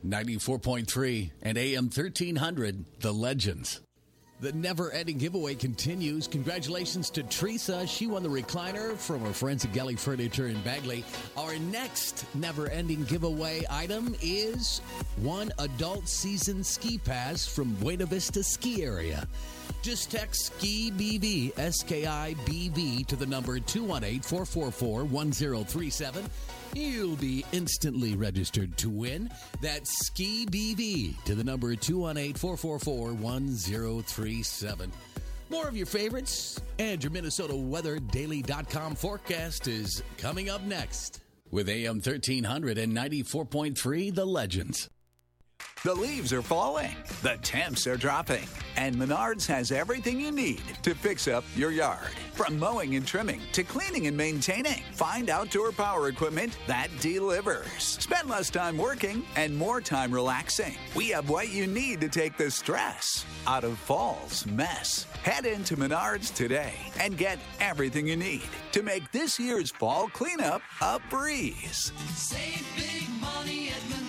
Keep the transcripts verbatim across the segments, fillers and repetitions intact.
ninety-four point three and A M thirteen hundred, The Legends. The never-ending giveaway continues. Congratulations to Teresa. She won the recliner from her friends at Gelly Furniture in Bagley. Our next never-ending giveaway item is one adult season ski pass from Buena Vista Ski Area. Just text SKI B V, S K I B V, to the number two one eight, four four four, one zero three seven. You'll be instantly registered to win. That's SKI B V to the number two one eight, four four four, one zero three seven. More of your favorites and your Minnesota Weather Daily dot com forecast is coming up next with A M thirteen hundred and ninety-four point three, The Legends. The leaves are falling, the temps are dropping, and Menards has everything you need to fix up your yard. From mowing and trimming to cleaning and maintaining, find outdoor power equipment that delivers. Spend less time working and more time relaxing. We have what you need to take the stress out of fall's mess. Head into Menards today and get everything you need to make this year's fall cleanup a breeze. Save big money at Menards.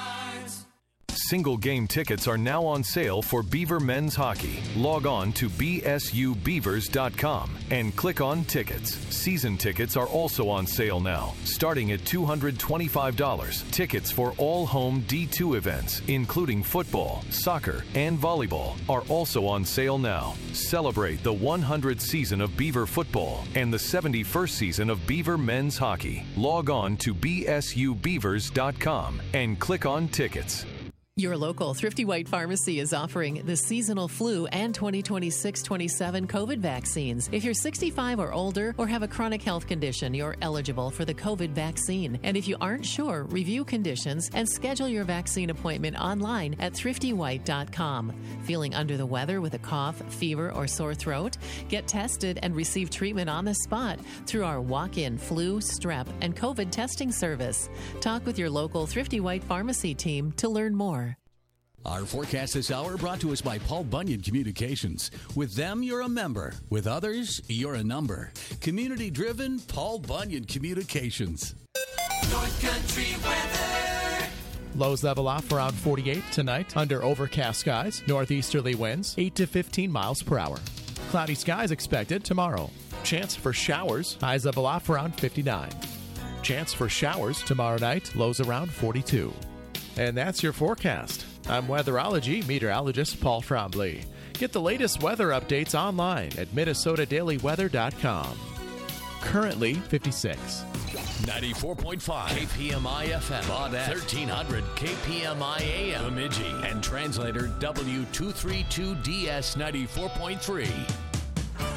Single game tickets are now on sale for Beaver Men's Hockey. Log on to B S U beavers dot com and click on Tickets. Season tickets are also on sale now, starting at two hundred twenty-five dollars. Tickets for all home D two events, including football, soccer, and volleyball, are also on sale now. Celebrate the one hundredth season of Beaver football and the seventy-first season of Beaver Men's Hockey. Log on to B S U beavers dot com and click on Tickets. Your local Thrifty White Pharmacy is offering the seasonal flu and twenty twenty-six twenty-seven COVID vaccines. If you're sixty-five or older or have a chronic health condition, you're eligible for the COVID vaccine. And if you aren't sure, review conditions and schedule your vaccine appointment online at thrifty white dot com. Feeling under the weather with a cough, fever, or sore throat? Get tested and receive treatment on the spot through our walk-in flu, strep, and COVID testing service. Talk with your local Thrifty White Pharmacy team to learn more. Our forecast this hour brought to us by Paul Bunyan Communications. With them, you're a member. With others, you're a number. Community-driven, Paul Bunyan Communications. North Country weather. Lows level off around forty-eight tonight under overcast skies. Northeasterly winds eight to fifteen miles per hour. Cloudy skies expected tomorrow. Chance for showers. Highs level off around fifty-nine. Chance for showers tomorrow night. Lows around forty-two. And that's your forecast. I'm weatherology meteorologist Paul Trombley. Get the latest weather updates online at Minnesota Daily Weather dot com. Currently fifty-six. ninety-four point five K P M I F M, Baudette, thirteen hundred K P M I A M, Bemidji, and translator W two thirty-two D S ninety-four point three.